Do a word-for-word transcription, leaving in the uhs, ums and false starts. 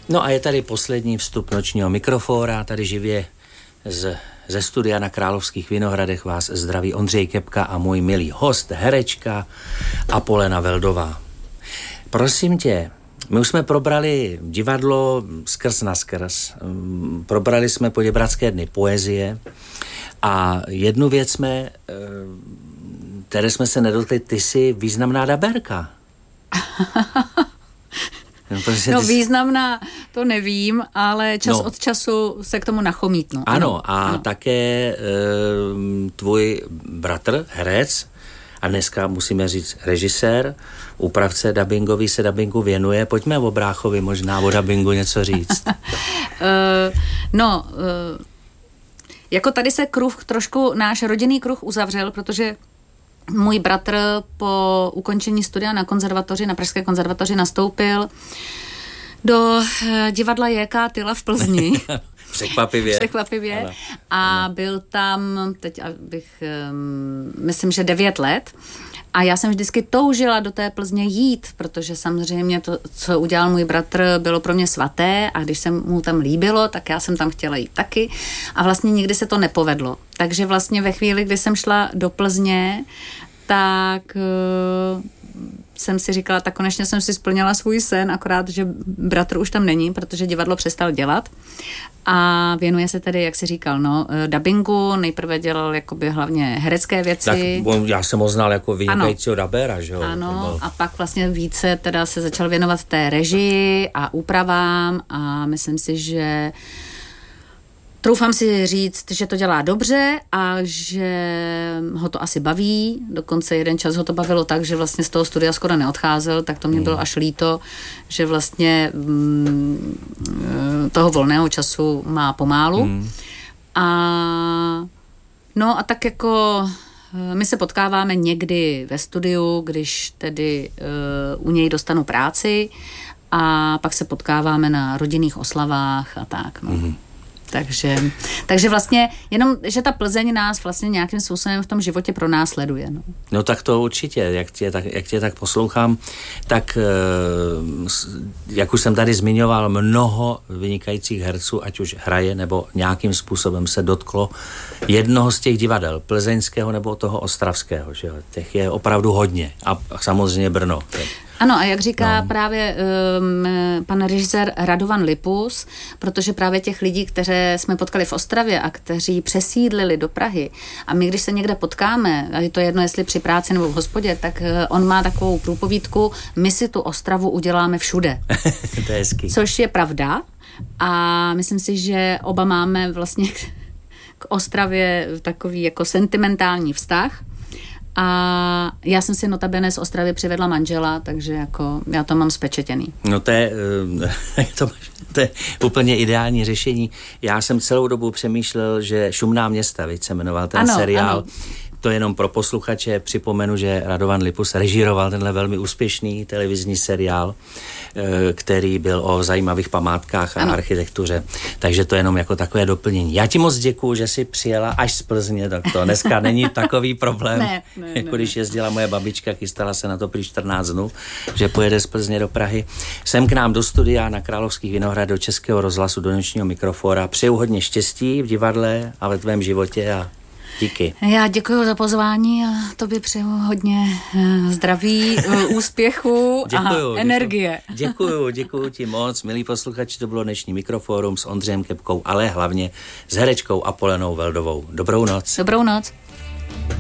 No a je tady poslední vstup nočního mikrofóra, tady živě z, ze studia na Královských Vinohradech vás zdraví Ondřej Kepka a můj milý host, herečka Apolena Veldová. Prosím tě, my už jsme probrali divadlo skrz na skrz, probrali jsme Poděbradské dny poezie a jednu věc jsme, které jsme se nedotkli, ty jsi významná dabérka. No, no významná, to nevím, ale čas no. od času se k tomu nachomítnu. Ano, ano a ano. také e, tvůj bratr, herec, a dneska musíme říct režisér, úpravce dabingový se dabingu věnuje. Pojďme o bráchovi možná o dabingu něco říct. uh, no, uh, jako tady se kruh, trošku náš rodinný kruh uzavřel, protože můj bratr po ukončení studia na konzervatoři, na Pražské konzervatoři nastoupil do divadla J K Tyla v Plzni. Překvapivě. Překvapivě. Ano. A byl tam, teď bych, um, myslím, že devět let. A já jsem vždycky toužila do té Plzně jít, protože samozřejmě to, co udělal můj bratr, bylo pro mě svaté a když se mu tam líbilo, tak já jsem tam chtěla jít taky a vlastně nikdy se to nepovedlo. Takže vlastně ve chvíli, kdy jsem šla do Plzně, tak uh, jsem si říkala, tak konečně jsem si splnila svůj sen, akorát, že bratr už tam není, protože divadlo přestal dělat a věnuje se tedy, jak jsi říkal, no, dabingu, nejprve dělal jakoby hlavně herecké věci. Tak já jsem ho znal jako vynikajícího dabéra, že jo? Ano, a pak vlastně více teda se začal věnovat té režii a úpravám a myslím si, že troufám si říct, že to dělá dobře a že ho to asi baví. Dokonce jeden čas ho to bavilo tak, že vlastně z toho studia skoro neodcházel, tak to mě bylo až líto, že vlastně mm, toho volného času má pomálu. Hmm. A no a tak jako my se potkáváme někdy ve studiu, když tedy uh, u něj dostanu práci a pak se potkáváme na rodinných oslavách a tak, no. Hmm. Takže, takže vlastně jenom, že ta Plzeň nás vlastně nějakým způsobem v tom životě pronásleduje. No, no tak to určitě, jak tě, tak, jak tě tak poslouchám, tak jak už jsem tady zmiňoval, mnoho vynikajících herců, ať už hraje nebo nějakým způsobem se dotklo jednoho z těch divadel, plzeňského nebo toho ostravského, že jo, těch je opravdu hodně a samozřejmě Brno. Ano, a jak říká no. právě um, pan režisér Radovan Lipus, protože právě těch lidí, které jsme potkali v Ostravě a kteří přesídlili do Prahy a my, když se někde potkáme, a je to jedno, jestli při práci nebo v hospodě, tak uh, on má takovou průpovídku, my si tu Ostravu uděláme všude. To je hezký. Což je pravda a myslím si, že oba máme vlastně k Ostravě takový jako sentimentální vztah. A já jsem si notabene z Ostravy přivedla manžela, takže jako já to mám spečetěný. No to je, to, to je úplně ideální řešení. Já jsem celou dobu přemýšlel, že Šumná města, víc se jmenoval ten ano, seriál. Ano. To jenom pro posluchače připomenu, že Radovan Lipus režíroval tenhle velmi úspěšný televizní seriál, který byl o zajímavých památkách a ano. architektuře. Takže to jenom jako takové doplnění. Já ti moc děkuju, že jsi přijela až z Plzně, tak to dneska není takový problém. Ne, ne, jako ne, když jezdila moje babička, chystala se na to prý čtrnáct dnů, že pojede z Plzně do Prahy. Sem k nám do studia na Královských Vinohradech do Českého rozhlasu, do nočního mikrofóra. Přeju hodně štěstí v divadle a ve tvém životě a díky. Já děkuji za pozvání a tobě přeju hodně zdraví, úspěchu děkuju, a energie. Děkuju, děkuju ti moc. Milí posluchači, to bylo dnešní Mikrofórum s Ondřejem Kepkou, ale hlavně s herečkou Apolenou Veldovou. Dobrou noc. Dobrou noc.